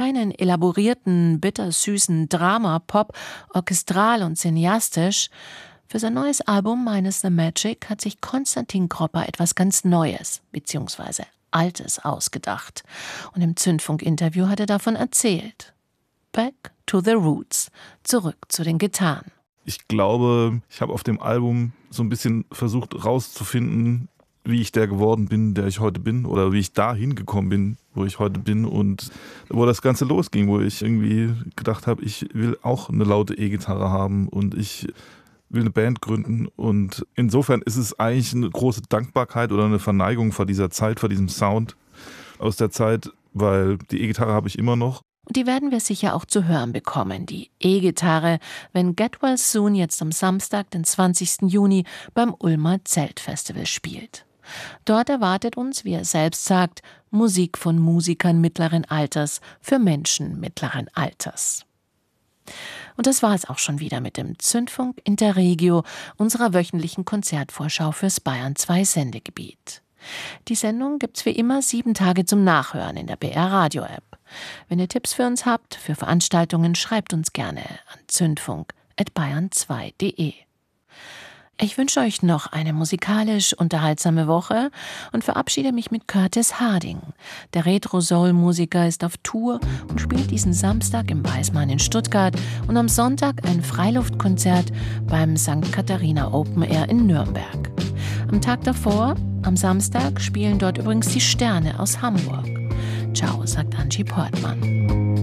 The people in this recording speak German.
keinen elaborierten, bittersüßen Drama-Pop, orchestral und cineastisch. Für sein neues Album Minus the Magic hat sich Konstantin Gropper etwas ganz Neues bzw. Altes ausgedacht. Und im Zündfunk-Interview hat er davon erzählt. Back to the Roots, zurück zu den Gitarren. Ich glaube, ich habe auf dem Album so ein bisschen versucht rauszufinden, wie ich der geworden bin, der ich heute bin, oder wie ich da hingekommen bin, wo ich heute bin, und wo das Ganze losging, wo ich irgendwie gedacht habe, ich will auch eine laute E-Gitarre haben und ich will eine Band gründen, und insofern ist es eigentlich eine große Dankbarkeit oder eine Verneigung vor dieser Zeit, vor diesem Sound aus der Zeit, weil die E-Gitarre habe ich immer noch. Und die werden wir sicher auch zu hören bekommen, die E-Gitarre, wenn Get Well Soon jetzt am Samstag, den 20. Juni beim Ulmer Zeltfestival spielt. Dort erwartet uns, wie er selbst sagt, Musik von Musikern mittleren Alters für Menschen mittleren Alters. Und das war es auch schon wieder mit dem Zündfunk Interregio, unserer wöchentlichen Konzertvorschau fürs Bayern 2 Sendegebiet. Die Sendung gibt's wie immer 7 Tage zum Nachhören in der BR Radio App. Wenn ihr Tipps für uns habt, für Veranstaltungen, schreibt uns gerne an zündfunk@bayern2.de. Ich wünsche euch noch eine musikalisch unterhaltsame Woche und verabschiede mich mit Curtis Harding. Der Retro-Soul-Musiker ist auf Tour und spielt diesen Samstag im Weißmann in Stuttgart und am Sonntag ein Freiluftkonzert beim St. Katharina Open Air in Nürnberg. Am Tag davor, am Samstag, spielen dort übrigens die Sterne aus Hamburg. Ciao, sagt Angie Portmann.